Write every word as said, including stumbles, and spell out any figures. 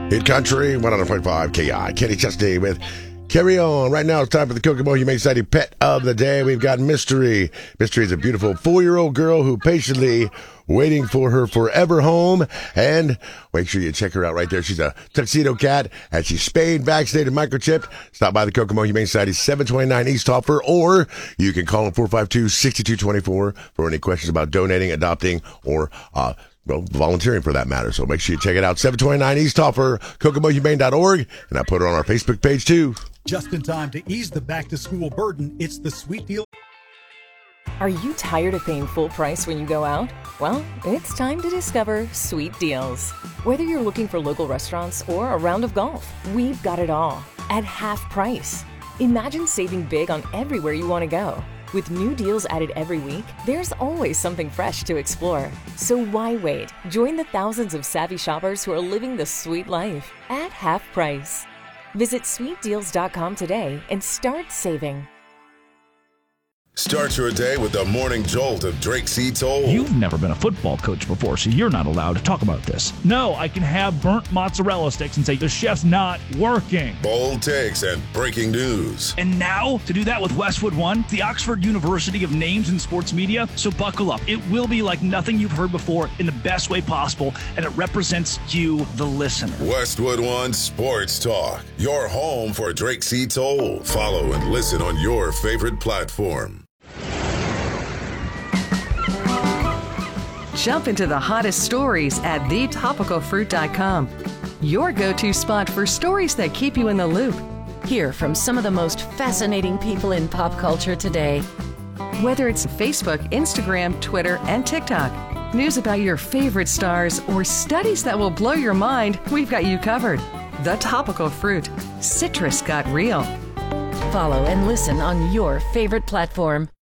Hit Country, one hundred point five K I. Kenny Chesney with Carry On. Right now, it's time for the Kokomo Humane Society Pet of the Day. We've got Mystery. Mystery is a beautiful four-year-old girl who patiently waiting for her forever home. And make sure you check her out right there. She's a tuxedo cat, and she's spayed, vaccinated, microchipped. Stop by the Kokomo Humane Society, seven twenty-nine East Hoffer, or you can call them four five two, six two two four for any questions about donating, adopting, or uh well, volunteering for that matter. So make sure you check it out. seven twenty-nine East Hoffer, kokomo humane dot org, and I put it on our Facebook page too. Just in time to ease the back-to-school burden, it's the Sweet Deal. Are you tired of paying full price when you go out? Well, it's time to discover Sweet Deals. Whether you're looking for local restaurants or a round of golf, we've got it all at half price. Imagine saving big on everywhere you want to go. With new deals added every week, there's always something fresh to explore. So why wait? Join the thousands of savvy shoppers who are living the sweet life at half price. Visit sweet deals dot com today and start saving. Start your day with the morning jolt of Drake C. Toll. You've never been a football coach before, so you're not allowed to talk about this. No, I can have burnt mozzarella sticks and say the chef's not working. Bold takes and breaking news. And now, to do that with Westwood One, the Oxford University of Names in Sports Media. So buckle up. It will be like nothing you've heard before in the best way possible, and it represents you, the listener. Westwood One Sports Talk, your home for Drake C. Toll. Follow and listen on your favorite platform. Jump into the hottest stories at the topical fruit dot com. Your go-to spot for stories that keep you in the loop. Hear from some of the most fascinating people in pop culture today. Whether it's Facebook, Instagram, Twitter, and TikTok, news about your favorite stars, or studies that will blow your mind, we've got you covered. The Topical Fruit. Citrus got real. Follow and listen on your favorite platform.